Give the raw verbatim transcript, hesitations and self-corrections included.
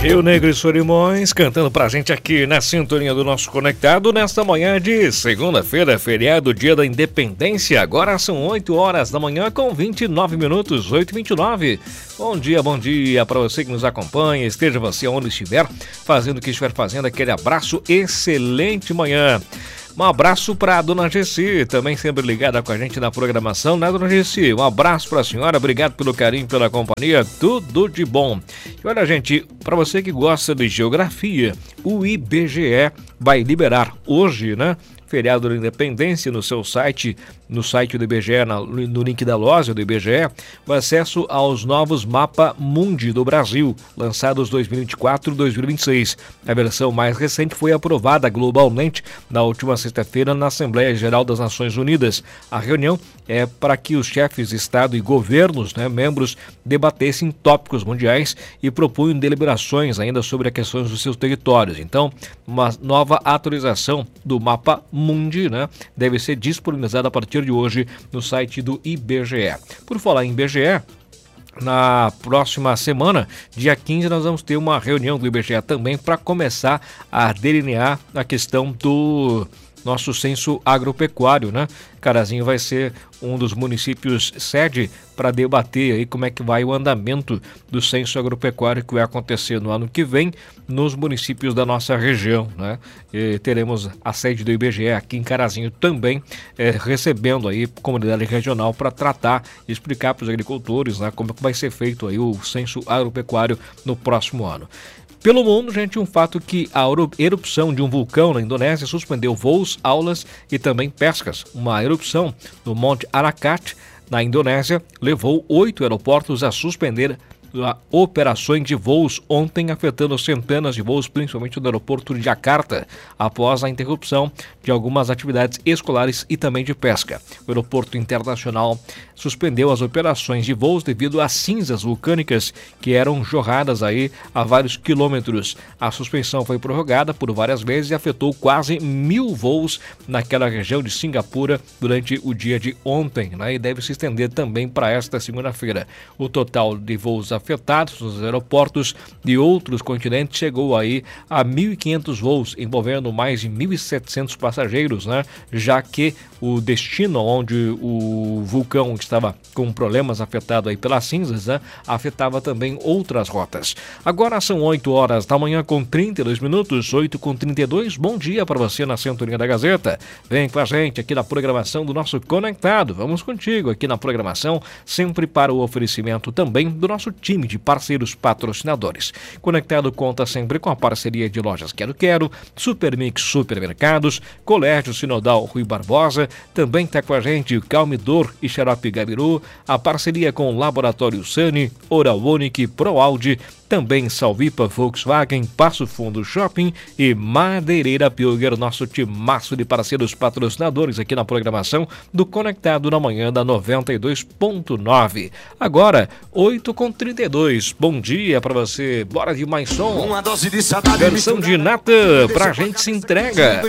Rio Negro e Solimões cantando pra gente aqui na sintonia do nosso Conectado nesta manhã de segunda-feira, feriado, dia da Independência. Agora são oito horas da manhã com vinte e nove minutos, oito e vinte e nove. Bom dia, bom dia para você que nos acompanha, esteja você onde estiver, fazendo o que estiver fazendo, aquele abraço, excelente manhã. Um abraço para a dona Gessi, também sempre ligada com a gente na programação, né, dona Gessi? Um abraço para a senhora, obrigado pelo carinho, pela companhia, tudo de bom. E olha, gente, para você que gosta de geografia, o I B G E vai liberar hoje, né, feriado da Independência, no seu site, no site do I B G E, no link da loja do I B G E, o acesso aos novos Mapa Mundi do Brasil, lançados dois mil e vinte e quatro a dois mil e vinte e seis. A versão mais recente foi aprovada globalmente na última sexta-feira na Assembleia Geral das Nações Unidas. A reunião é para que os chefes de Estado e governos, né, membros, debatessem tópicos mundiais e propunham deliberações ainda sobre as questões dos seus territórios. Então, uma nova atualização do Mapa Mundi, né, deve ser disponibilizada a partir de hoje no site do I B G E. Por falar em I B G E, na próxima semana, dia quinze, nós vamos ter uma reunião do I B G E também para começar a delinear a questão do nosso censo agropecuário, né? Carazinho vai ser um dos municípios sede para debater aí como é que vai o andamento do censo agropecuário que vai acontecer no ano que vem nos municípios da nossa região, né? E teremos a sede do I B G E aqui em Carazinho também, é, recebendo aí comunidade regional para tratar e explicar para os agricultores, né, como é que vai ser feito aí o censo agropecuário no próximo ano. Pelo mundo, gente, um fato que a erupção de um vulcão na Indonésia suspendeu voos, aulas e também pescas. Uma erupção no Monte Arakat, na Indonésia, levou oito aeroportos a suspender operações de voos ontem, afetando centenas de voos, principalmente no aeroporto de Jakarta, após a interrupção de algumas atividades escolares e também de pesca. O aeroporto internacional suspendeu as operações de voos devido às cinzas vulcânicas que eram jorradas aí a vários quilômetros. A suspensão foi prorrogada por várias vezes e afetou quase mil voos naquela região de Singapura durante o dia de ontem, né? E deve se estender também para esta segunda-feira. O total de voos afetados nos aeroportos de outros continentes chegou aí a mil e quinhentos voos, envolvendo mais de mil e setecentos passageiros, né? Já que o destino onde o vulcão estava com problemas afetado aí pelas cinzas, né, afetava também outras rotas. Agora são oito horas da manhã com trinta e dois minutos, oito com trinta e dois. Bom dia para você na sintonia da Gazeta. Vem com a gente aqui na programação do nosso Conectado. Vamos contigo aqui na programação, sempre para o oferecimento também do nosso time de parceiros patrocinadores. Conectado conta sempre com a parceria de lojas Quero Quero, Supermix Supermercados, Colégio Sinodal Rui Barbosa, também está com a gente Calmidor e Xarope Gabiru, a parceria com Laboratório Sani, Oral Unique, ProAude, também Salvipa Volkswagen, Passo Fundo Shopping e Madeireira Pilger, nosso timaço de parceiros patrocinadores aqui na programação do Conectado na manhã da noventa e dois ponto nove. Agora, oito com trinta e dois. Bom dia pra você. Bora de mais som. Uma dose de saudade. Versão de Natan, pra gente se entrega.